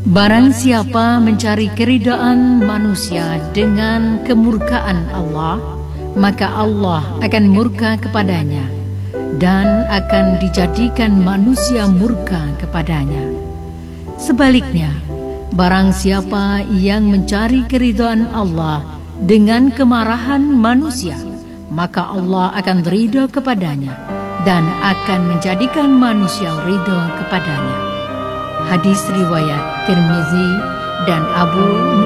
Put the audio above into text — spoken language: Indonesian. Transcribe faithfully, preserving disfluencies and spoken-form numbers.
Barang siapa mencari keridaan manusia dengan kemurkaan Allah, maka Allah akan murka kepadanya dan akan dijadikan manusia murka kepadanya. Sebaliknya, barang siapa yang mencari keridhaan Allah dengan kemarahan manusia, maka Allah akan ridho kepadanya dan akan menjadikan manusia ridho kepadanya. Hadis riwayat Tirmizi dan Abu